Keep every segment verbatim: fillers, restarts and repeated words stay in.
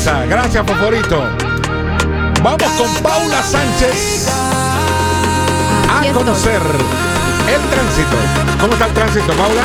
esa. Gracias, Foforito. Vamos con Paula Sánchez a conocer el tránsito. ¿Cómo está el tránsito, Paula?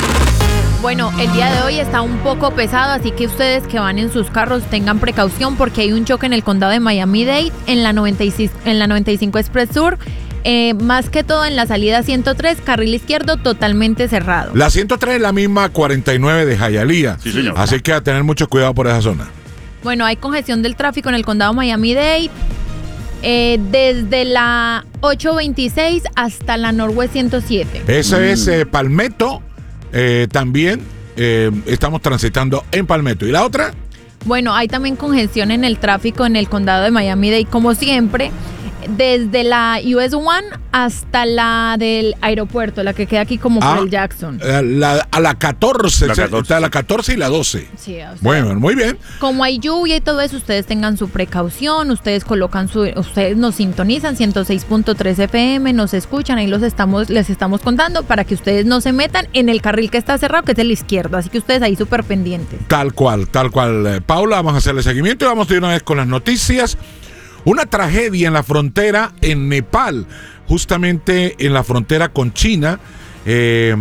Bueno, el día de hoy está un poco pesado, así que ustedes que van en sus carros tengan precaución porque hay un choque en el condado de Miami-Dade en la noventa y seis, en la noventa y cinco Express Sur. Eh, más que todo en la salida ciento tres, carril izquierdo totalmente cerrado. La ciento tres es la misma cuarenta y nueve de Hialeah. Sí, señor. Así que a tener mucho cuidado por esa zona. Bueno, hay congestión del tráfico en el condado Miami-Dade eh, desde la ochocientos veintiséis hasta la Northwest ciento siete. Ese mm. es eh, Palmetto. Eh, también eh, estamos transitando en Palmetto. ¿Y la otra? Bueno, hay también congestión en el tráfico en el condado de Miami-Dade, como siempre, desde la U S One hasta la del aeropuerto, la que queda aquí como ah, por el Jackson. A la, a la catorce, la catorce. Está la catorce y la doce. Sí, o sea, bueno, muy bien. Como hay lluvia y todo eso, ustedes tengan su precaución, ustedes colocan su, ustedes nos sintonizan ciento seis punto tres F M, nos escuchan, ahí los estamos, les estamos contando para que ustedes no se metan en el carril que está cerrado, que es el izquierdo, así que ustedes ahí súper pendientes. Tal cual, tal cual. Eh, Paula, vamos a hacerle seguimiento y vamos de una vez con las noticias. Una tragedia en la frontera en Nepal, justamente en la frontera con China. Eh,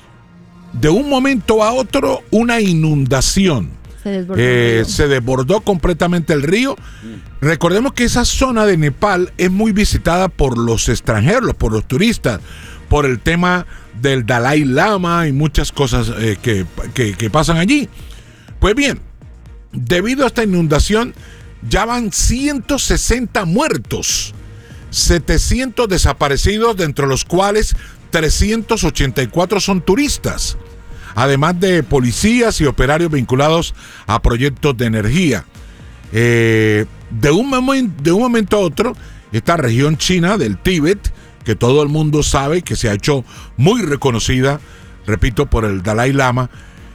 de un momento a otro, una inundación. Se desbordó, eh, se desbordó completamente el río. Recordemos que esa zona de Nepal es muy visitada por los extranjeros, por los turistas, por el tema del Dalai Lama y muchas cosas eh, que, que, que pasan allí. Pues bien, debido a esta inundación, ya van ciento sesenta muertos, setecientos desaparecidos, dentro de los cuales trescientos ochenta y cuatro son turistas, además de policías y operarios vinculados a proyectos de energía. Eh, de, un momen- de un momento a otro, esta región china del Tíbet, que todo el mundo sabe que se ha hecho muy reconocida, repito, por el Dalai Lama,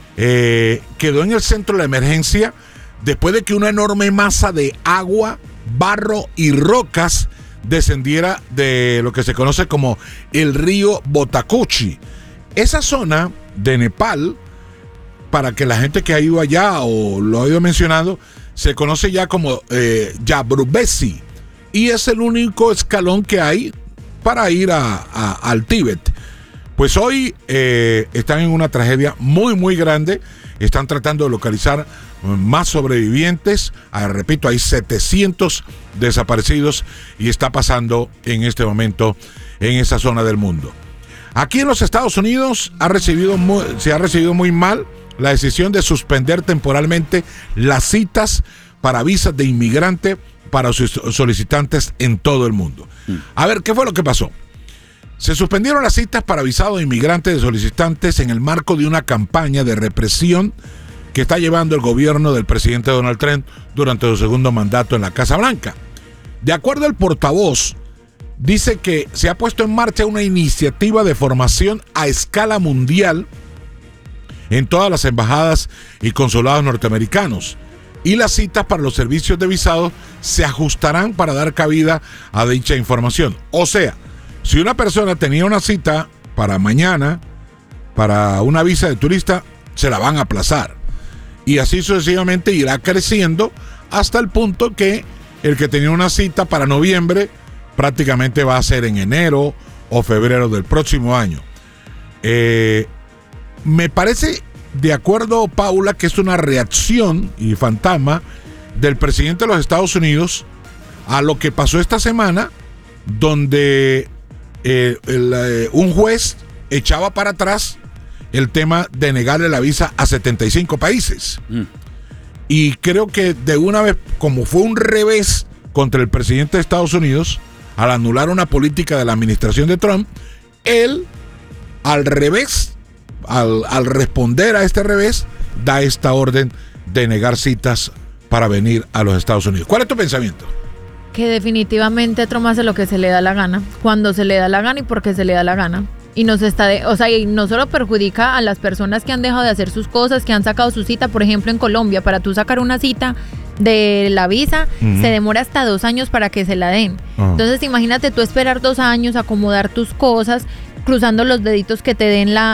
eh, quedó en el centro de la emergencia después de que una enorme masa de agua, barro y rocas descendiera de lo que se conoce como el río Botakochi. Esa zona de Nepal, para que la gente que ha ido allá o lo ha ido mencionando, se conoce ya como eh, Yabrubesi, y es el único escalón que hay para ir a, a, al Tíbet. Pues hoy eh, están en una tragedia muy muy grande, están tratando de localizar más sobrevivientes. Ah, repito, hay setecientos desaparecidos y está pasando en este momento en esa zona del mundo. Aquí en los Estados Unidos ha recibido muy, se ha recibido muy mal la decisión de suspender temporalmente las citas para visas de inmigrante para sus solicitantes en todo el mundo. A ver, ¿qué fue lo que pasó? Se suspendieron las citas para visado de inmigrantes de solicitantes en el marco de una campaña de represión que está llevando el gobierno del presidente Donald Trump durante su segundo mandato en la Casa Blanca. De acuerdo al portavoz, dice que se ha puesto en marcha una iniciativa de formación a escala mundial en todas las embajadas y consulados norteamericanos, y las citas para los servicios de visado se ajustarán para dar cabida a dicha información. O sea, si una persona tenía una cita para mañana, para una visa de turista, se la van a aplazar. Y así sucesivamente irá creciendo hasta el punto que el que tenía una cita para noviembre prácticamente va a ser en enero o febrero del próximo año. Eh, me parece, de acuerdo, Paula, que es una reacción y fantasma del presidente de los Estados Unidos a lo que pasó esta semana, donde eh, el, eh, un juez echaba para atrás el tema de negarle la visa a setenta y cinco países. Mm. Y creo que de una vez, como fue un revés contra el presidente de Estados Unidos, al anular una política de la administración de Trump, él, al revés, al, al responder a este revés, da esta orden de negar citas para venir a los Estados Unidos. ¿Cuál es tu pensamiento? Que definitivamente Trump hace lo que se le da la gana, cuando se le da la gana y porque se le da la gana. Y nos está, de, o sea, y no solo perjudica a las personas que han dejado de hacer sus cosas, que han sacado su cita. Por ejemplo, en Colombia, para tú sacar una cita de la visa, uh-huh. se demora hasta dos años para que se la den. Uh-huh. Entonces, imagínate tú esperar dos años, acomodar tus cosas, cruzando los deditos que te den la,